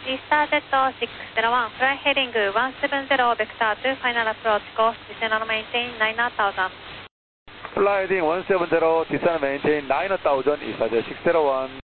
Easter Jet 601, fly heading 170 vector to final approach course, descend and maintain 9000. Fly heading 170, descend and maintain 9000, Easter Jet 601.